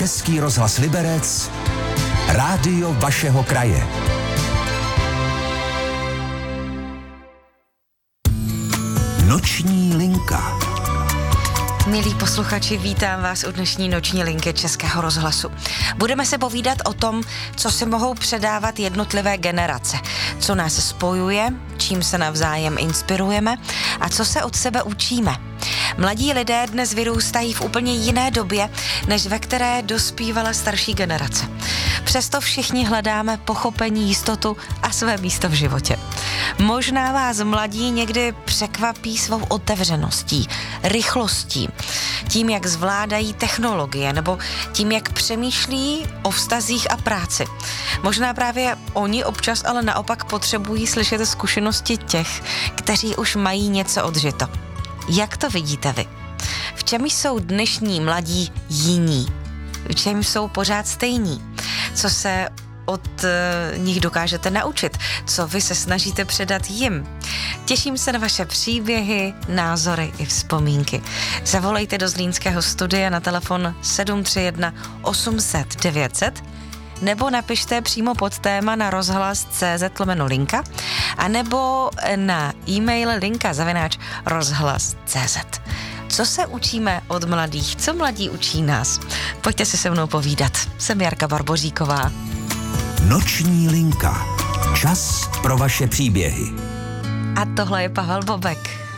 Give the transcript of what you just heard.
Český rozhlas Liberec, rádio vašeho kraje. Noční linka. Milí posluchači, vítám vás u dnešní noční linky Českého rozhlasu. Budeme se povídat o tom, co si mohou předávat jednotlivé generace, co nás spojuje, čím se navzájem inspirujeme a co se od sebe učíme. Mladí lidé dnes vyrůstají v úplně jiné době, než ve které dospívala starší generace. Přesto všichni hledáme pochopení, jistotu a své místo v životě. Možná vás mladí někdy překvapí svou otevřeností, rychlostí, tím, jak zvládají technologie nebo tím, jak přemýšlí o vztazích a práci. Možná právě oni občas ale naopak potřebují slyšet zkušenosti těch, kteří už mají něco odžito. Jak to vidíte vy? V čem jsou dnešní mladí jiní? V čem jsou pořád stejní? Co se od nich dokážete naučit? Co vy se snažíte předat jim? Těším se na vaše příběhy, názory i vzpomínky. Zavolejte do zlínského studia na telefon 731 800 900 nebo napište přímo pod téma na rozhlas.cz/linka a nebo na e-mail linka@rozhlas.cz. Co se učíme od mladých? Co mladí učí nás? Pojďte si se mnou povídat. Jsem Jarka Barboříková. Noční linka. Čas pro vaše příběhy. A tohle je Pavel Bobek.